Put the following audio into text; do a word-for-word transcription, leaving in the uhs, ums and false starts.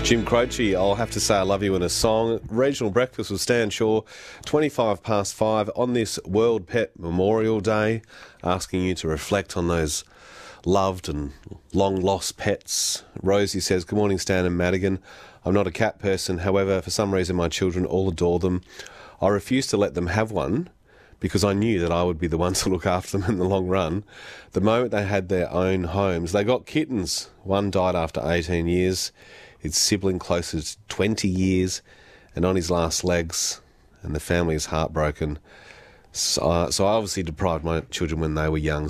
Jim Croce, I'll Have to Say I Love You in a Song. Regional Breakfast with Stan Shaw, twenty-five past five on this World Pet Memorial Day, asking you to reflect on those loved and long-lost pets. Rosie says, good morning, Stan and Madigan. I'm not a cat person. However, for some reason, my children all adore them. I refused to let them have one because I knew that I would be the one to look after them in the long run. The moment they had their own homes, they got kittens. One died after eighteen years. His sibling closer to twenty years and on his last legs, and the family is heartbroken. So, uh, so I obviously deprived my children when they were young.